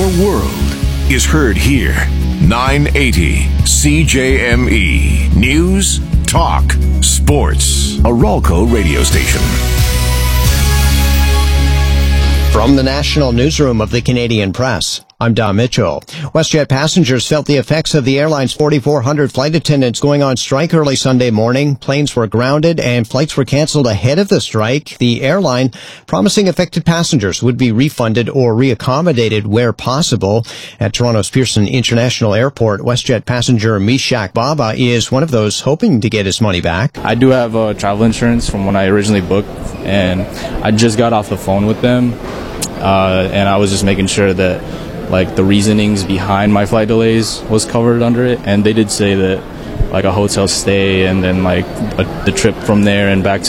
world is heard here. 980 CJME. News, talk, sports. A Ralco radio station. From the National Newsroom of the Canadian Press, I'm Don Mitchell. WestJet passengers felt the effects of the airline's 4,400 flight attendants going on strike early Sunday morning. Planes were grounded and flights were canceled ahead of the strike. The airline promising affected passengers would be refunded or reaccommodated where possible. At Toronto's Pearson International Airport, WestJet passenger Mishak Baba is one of those hoping to get his money back. I do have travel insurance from when I originally booked, and I just got off the phone with them, and I was just making sure that the reasonings behind my flight delays was covered under it, and they did say that a hotel stay and then the trip from there and back to